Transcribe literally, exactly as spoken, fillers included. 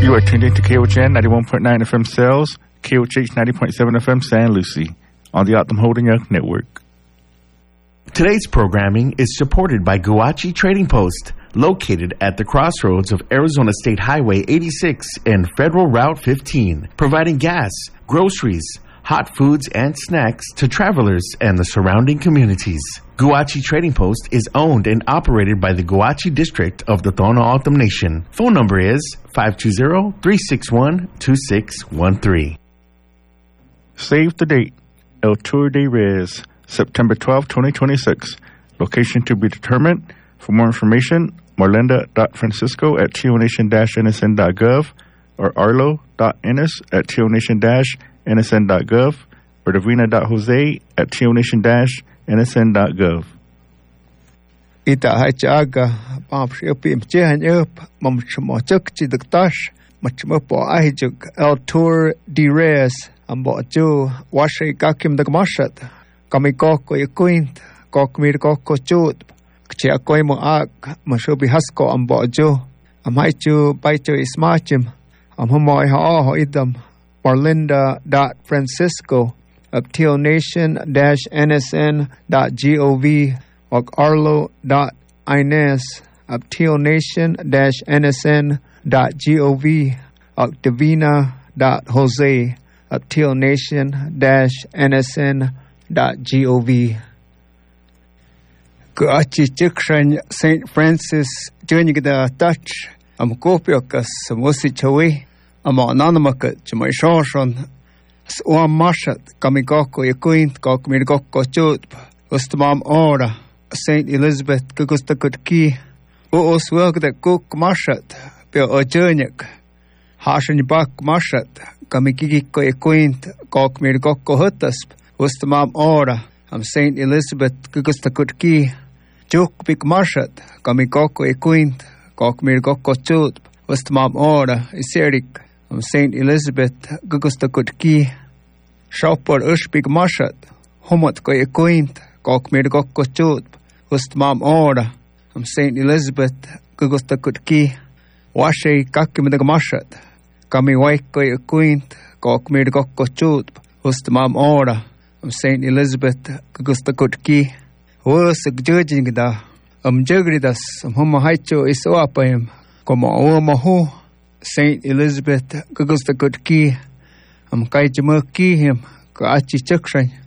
You are tuned in to K O H N ninety-one point nine F M Sales, K O H H ninety point seven F M San Lucie, on the Optum Holding Young Network. Today's programming is supported by Guachi Trading Post, located at the crossroads of Arizona State Highway eighty-six and Federal Route fifteen, providing gas, groceries, hot foods, and snacks to travelers and the surrounding communities. Guachi Trading Post is owned and operated by the Guachi District of the Tohono O'odham Nation. Phone number is five two zero, three six one, two six one three. Save the date. El Tour de Reyes, September twelfth, twenty twenty-six. Location to be determined. For more information, marlenda dot francisco at teonation dash n s n dot gov or arlo dot ennis at teonation dash n s n dot gov or davina dot jose at teonation dash n s n dot gov. Ita hachaga pam shipi mchehan up mam chmochuk chidaktash machmopo ahijuk El Tour de Reyes ambo chu washi kakim dagmashat kamikoko yakuint kokmir kokko chut kchia koimo ak mashubi hasko ambo chu amaichu baichu ismachim amhomoy ha idam marlenda dot francisco of teonation dash n s n dot gov or arlo dot ines of teonation dash n s n dot gov or davina dot jose of teonation dash n s n dot gov. Guachi Chikshan Saint Francis Junior Touch am Kopiokas Musichawi am Anonamakat Chumashon Swam Mashat Kamigoko Yakuint Kokmirgoko Chut Ustamam Ora Saint Elizabeth Gugustakutki Uoswag the Cook Mashat Pio Ojernik Hashan Bak Mashat Kamikiko Yakuint Kokmirgoko Hutasp Ustamam Ora am Saint Elizabeth Gugustakutki Juk Big Mashat Kamikoko Yakuint Kokmirgoko Chut Ustamam Ora Iserik am Saint Elizabeth Gugustakutki Shopper Ushbig Mashat Humot Ko Yakuint Kokmirgoko Chut Ustmam Ora am Saint Elizabeth Gugustakutki Washe Kakimadamashat Kami Waiko Yakuint Kokmirgoko Chut Ustmam Ora am Saint Elizabeth Gugustakutki Wusik judging da am Jugridas am Humahaicho is Oapayam Como Omahu Saint Elizabeth Gugustakutki am Kaijamurki him Kaachi Chukshan